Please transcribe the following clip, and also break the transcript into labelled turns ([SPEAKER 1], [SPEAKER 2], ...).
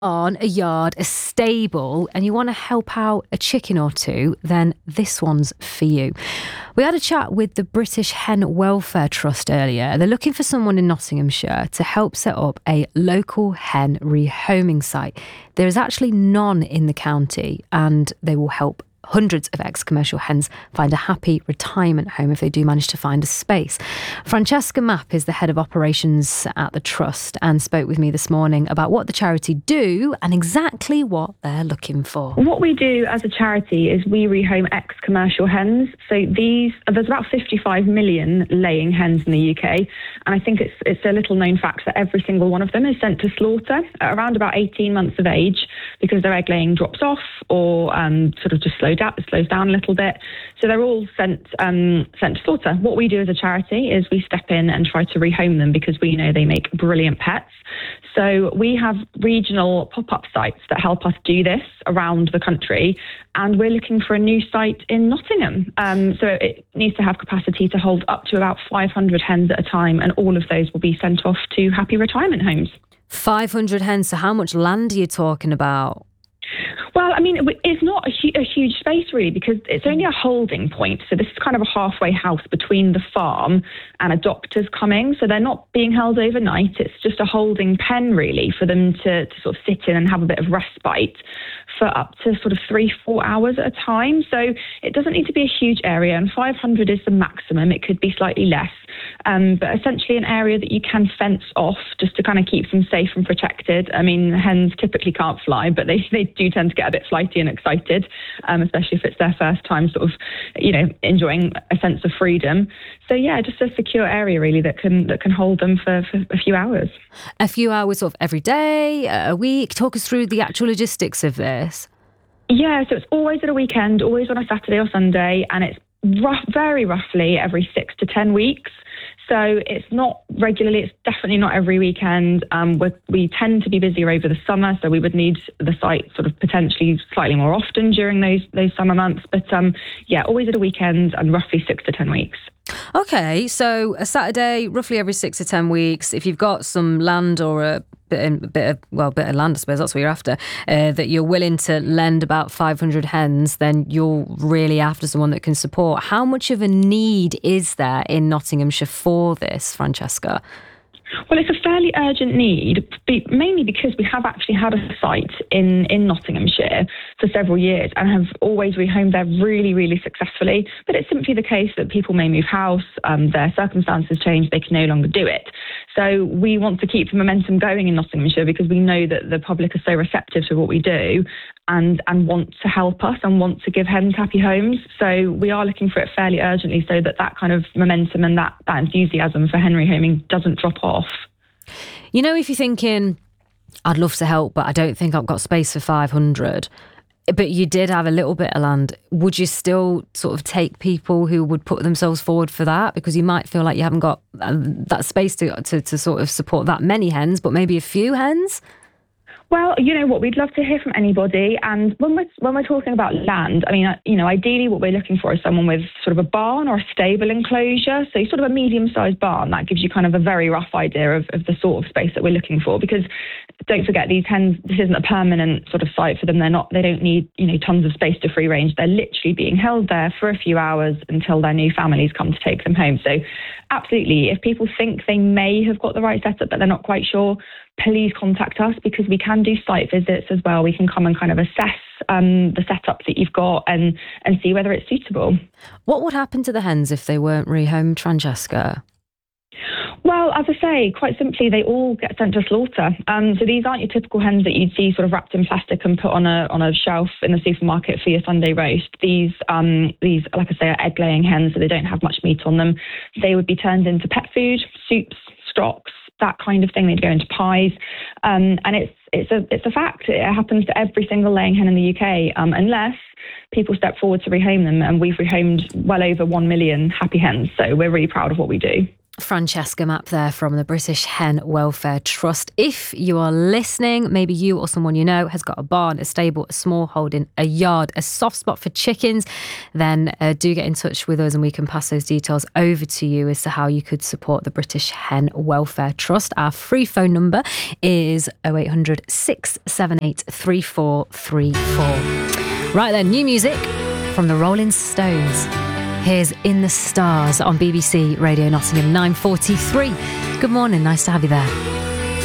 [SPEAKER 1] On a yard, a stable, and you want to help out a chicken or two, then this one's for you. We had a chat with the British Hen Welfare Trust earlier. They're looking for someone in Nottinghamshire to help set up a local hen rehoming site. There is actually none in the county, and they will help hundreds of ex-commercial hens find a happy retirement home if they do manage to find a space. Francesca Mapp is the head of operations at the Trust and spoke with me this morning about what the charity do and exactly what they're looking for.
[SPEAKER 2] What we do as a charity is we rehome ex-commercial hens. So there's about 55 million laying hens in the UK, and I think it's a little known fact that every single one of them is sent to slaughter at around about 18 months of age because their egg laying drops off or sort of just slows down a little bit. So they're all sent to slaughter. What we do as a charity is we step in and try to rehome them because we know they make brilliant pets. So we have regional pop-up sites that help us do this around the country, and we're looking for a new site in Nottingham. So it needs to have capacity to hold up to about 500 hens at a time, and all of those will be sent off to happy retirement homes.
[SPEAKER 1] 500 hens, so how much land are you talking about?
[SPEAKER 2] Well, I mean, it's not a huge space, really, because it's only a holding point. So this is kind of a halfway house between the farm and a doctor's coming. So they're not being held overnight. It's just a holding pen, really, for them to sort of sit in and have a bit of respite for up to sort of 3-4 hours at a time. So it doesn't need to be a huge area, and 500 is the maximum. It could be slightly less, but essentially an area that you can fence off just to kind of keep them safe and protected. I mean, hens typically can't fly, but they do tend to get a bit flighty and excited, especially if it's their first time sort of, enjoying a sense of freedom. So yeah, just a secure area really that can hold them for a few hours.
[SPEAKER 1] A few hours sort of every day, a week? Talk us through the actual logistics of this.
[SPEAKER 2] Yeah, so it's always at a weekend, always on a Saturday or Sunday, and it's very roughly every 6 to 10 weeks. So it's not regularly, it's definitely not every weekend. We tend to be busier over the summer, so we would need the site sort of potentially slightly more often during those summer months. But yeah, always at a weekend and roughly 6 to 10 weeks.
[SPEAKER 1] Okay, so a Saturday, roughly every 6 to 10 weeks. If you've got some land or a bit of land, I suppose that's what you're after, that you're willing to lend about 500 hens, then you're really after someone that can support. How much of a need is there in Nottinghamshire for this, Francesca?
[SPEAKER 2] Well, it's a fairly urgent need, mainly because we have actually had a site in Nottinghamshire for several years and have always rehomed there really, really successfully. But it's simply the case that people may move house, their circumstances change, they can no longer do it. So we want to keep the momentum going in Nottinghamshire because we know that the public are so receptive to what we do and want to help us and want to give hens happy homes. So we are looking for it fairly urgently so that kind of momentum and that enthusiasm for hen rehoming doesn't drop off.
[SPEAKER 1] You know, if you're thinking, I'd love to help, but I don't think I've got space for 500, but you did have a little bit of land, would you still sort of take people who would put themselves forward for that? Because you might feel like you haven't got that space to sort of support that many hens, but maybe a few hens?
[SPEAKER 2] Well, you know what, we'd love to hear from anybody. And when we're talking about land, I mean, ideally what we're looking for is someone with sort of a barn or a stable enclosure. So sort of a medium-sized barn. That gives you kind of a very rough idea of the sort of space that we're looking for. Because don't forget, these hens, this isn't a permanent sort of site for them. They don't need, tons of space to free range. They're literally being held there for a few hours until their new families come to take them home. So absolutely, if people think they may have got the right setup, but they're not quite sure, please contact us because we can do site visits as well. We can come and kind of assess the setup that you've got and see whether it's suitable.
[SPEAKER 1] What would happen to the hens if they weren't rehomed, Francesca?
[SPEAKER 2] Well, as I say, quite simply, they all get sent to slaughter. So these aren't your typical hens that you'd see sort of wrapped in plastic and put on a shelf in the supermarket for your Sunday roast. These, like I say, are egg-laying hens, so they don't have much meat on them. They would be turned into pet food, soups, stocks, that kind of thing. They'd go into pies, and it's a fact. It happens to every single laying hen in the UK, unless people step forward to rehome them. And we've rehomed well over 1 million happy hens, so we're really proud of what we do.
[SPEAKER 1] Francesca Mapp there from the British Hen Welfare Trust. If you are listening, maybe you or someone you know has got a barn, a stable, a small holding, a yard, a soft spot for chickens, then do get in touch with us and we can pass those details over to you as to how you could support the British Hen Welfare Trust. Our free phone number is 0800 678 3434. Right then, new music from the Rolling Stones. Here's In the Stars on BBC Radio Nottingham, 9:43. Good morning, nice to have you there.